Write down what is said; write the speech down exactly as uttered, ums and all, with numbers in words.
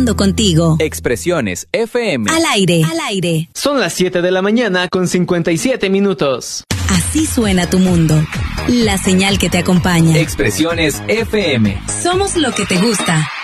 conectando contigo. Expresiones F M. Al aire, al aire. Son las siete de la mañana con cincuenta y siete minutos. Así suena tu mundo. La señal que te acompaña. Expresiones F M. Somos lo que te gusta.